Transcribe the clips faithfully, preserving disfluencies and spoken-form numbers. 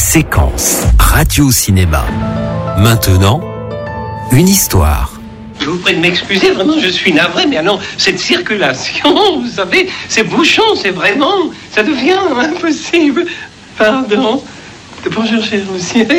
Séquence radio-cinéma. Maintenant, une histoire. Je vous prie de m'excuser, vraiment, je suis navré, mais alors, cette circulation, vous savez, ces bouchons, c'est vraiment, ça devient impossible. Pardon. Bonjour, cher monsieur.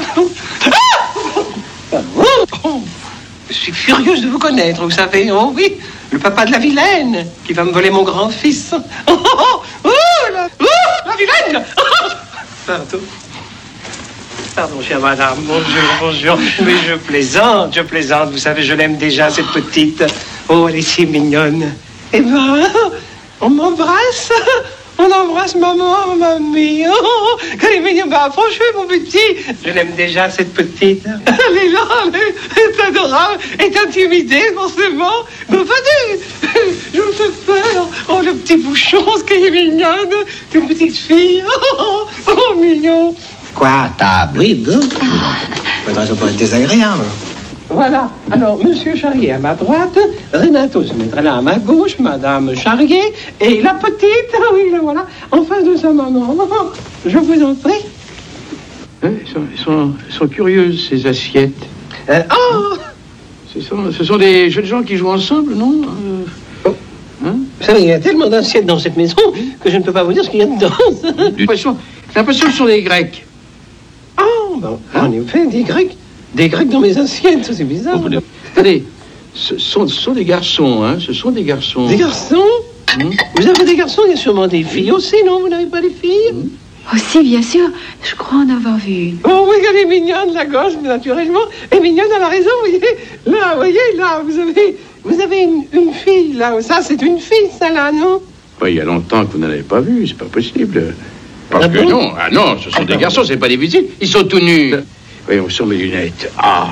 Oh, je suis furieuse de vous connaître, vous savez. Oh oui, le papa de la vilaine, qui va me voler mon grand-fils. Oh, oh, oh, oh, la, oh, la vilaine. Oh, pardon. Pardon, chère madame, bonjour, bonjour. Mais je plaisante, je plaisante. Vous savez, je l'aime déjà, cette petite. Oh, elle est si mignonne. Eh ben, on m'embrasse. On embrasse maman, mamie. Oh, qu'elle est mignonne. Bah, franchement, mon petit, je l'aime déjà, cette petite. Elle est là, elle est adorable, elle est intimidée, forcément. Mais venez, je me fais peur. Oh, le petit bouchon, ce qu'elle est mignonne. C'est une petite fille. Oh, oh, oh mignon. Quoi, table? Oui, bon. Pas de raison pour être désagréable. Voilà. Alors, Monsieur Charrier à ma droite, Renato se mettra là à ma gauche, Madame Charrier, et la petite, ah oui, là, voilà, en face de sa maman. Je vous en prie. Hein, ils, sont, ils, sont, ils sont curieuses, ces assiettes. Euh, oh ce sont, ce sont des jeunes gens qui jouent ensemble, non euh, hein? Vous savez, il y a tellement d'assiettes dans cette maison que je ne peux pas vous dire ce qu'il y a dedans. J'ai l'impression, j'ai l'impression que ce sont des Grecs. Oh, bon, en effet, des Grecs. Des Grecs dans mes assiettes, ça c'est bizarre. Oh, attendez, ce sont, ce sont des garçons, hein, ce sont des garçons. Des garçons mmh. Vous avez des garçons, il y a sûrement des filles aussi, non? Vous n'avez pas des filles? Mmh. Aussi, bien sûr, je crois en avoir vu une. Oh oui, elle est mignonne, la gauche, naturellement. Elle est mignonne, elle a raison, vous voyez. Là, vous voyez, là, vous avez, vous avez une, une fille, là. Ça, c'est une fille, ça, là, non? Ouais, il y a longtemps que vous n'en avez pas vu, c'est pas possible. Parce ah que bon? non, ah non, ce sont ah des bon. garçons, c'est pas des visites, ils sont tout nus. Voyons, où sont mes lunettes? Ah.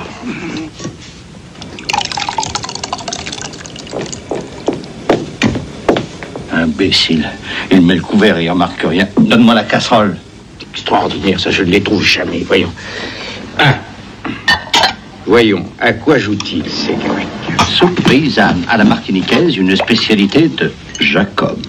Imbécile. Il met le couvert et il remarque rien. Donne-moi la casserole. C'est extraordinaire, ça, je ne les trouve jamais. Voyons. Ah. Voyons, à quoi joue-t-il, ces Grecs? Soupe paysanne à la martiniquaise, une spécialité de Jacob.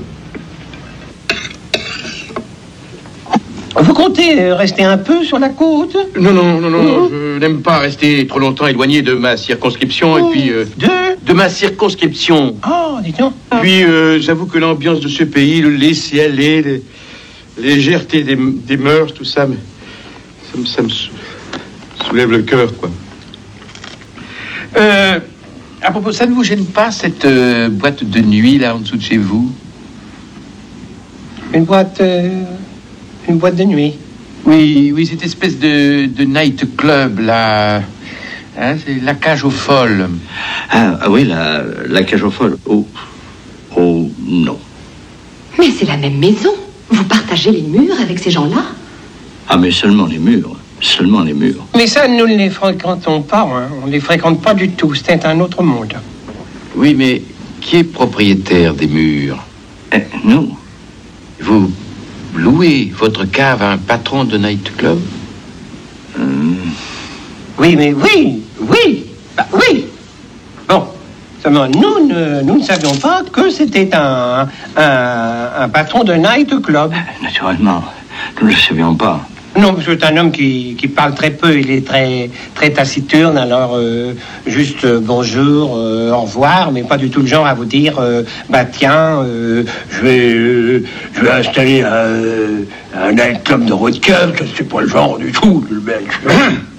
Vous comptez rester un peu sur la côte? Non, non, non, non, mmh. je n'aime pas rester trop longtemps éloigné de ma circonscription oh. et puis... Euh, de De ma circonscription. Oh, dis-donc. Puis, euh, j'avoue que l'ambiance de ce pays, le laisser-aller, les, les légèreté des, des mœurs, tout ça, mais ça me, ça me sou, soulève le cœur, quoi. Euh, à propos, ça ne vous gêne pas, cette euh, boîte de nuit, là, en dessous de chez vous? Une boîte... Euh... Une boîte de nuit. Oui, oui, cette espèce de, de night club, là. Hein, c'est la cage aux folles. Ah, ah oui, la, la cage aux folles. Oh, oh, non. Mais c'est la même maison. Vous partagez les murs avec ces gens-là? Ah, mais seulement les murs. Seulement les murs. Mais ça, nous ne les fréquentons pas. Hein. On ne les fréquente pas du tout. C'est un autre monde. Oui, mais qui est propriétaire des murs? Eh, nous. Vous... louez votre cave à un patron de nightclub? Hum. Oui, mais oui, oui, bah, oui. Bon, seulement nous ne, nous ne savions pas que c'était un, un, un patron de nightclub. Naturellement, nous ne le savions pas. Non, parce que c'est un homme qui, qui parle très peu, il est très, très taciturne, alors euh, juste euh, bonjour, euh, au revoir, mais pas du tout le genre à vous dire, euh, bah tiens, euh, je vais euh, je vais installer un, un nightclub de Roadcamp, c'est pas le genre du tout, le mec.